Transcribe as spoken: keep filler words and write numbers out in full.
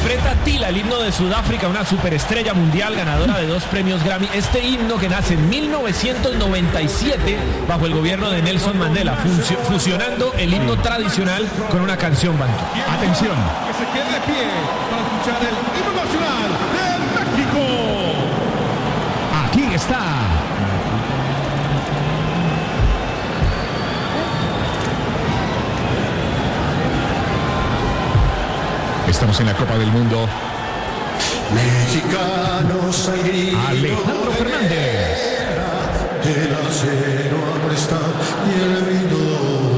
interpreta Tila, el himno de Sudáfrica, una superestrella mundial ganadora de dos premios Grammy. Este himno que nace en mil novecientos noventa y siete bajo el gobierno de Nelson Mandela, fusionando el himno tradicional con una canción bantu. Atención. Que se quede de pie para escuchar el himno nacional de México. Aquí está. Estamos en la Copa del Mundo. Mexicanos al grito Alejandro Fernández. el acero apresta y el vino